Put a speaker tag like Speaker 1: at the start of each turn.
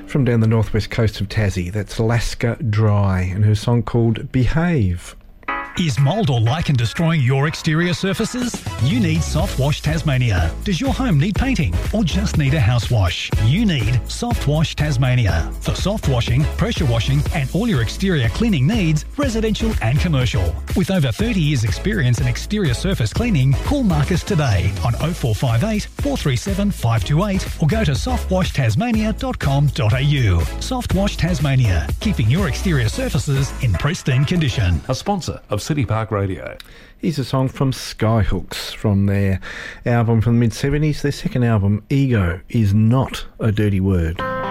Speaker 1: From down the northwest coast of Tassie, that's Alaska Dry and her song called Behave.
Speaker 2: Is mould or lichen destroying your exterior surfaces? You need Soft Wash Tasmania. Does your home need painting or just need a house wash? You need Soft Wash Tasmania. For soft washing, pressure washing and all your exterior cleaning needs, residential and commercial. With over 30 years experience in exterior surface cleaning, call Marcus today on 0458 437 528 or go to softwashtasmania.com.au. Soft Wash Tasmania, keeping your exterior surfaces in pristine condition.
Speaker 3: A sponsor of City Park Radio.
Speaker 1: Here's a song from Skyhooks from their album from the mid-70s. Their second album, Ego Is Not a Dirty Word.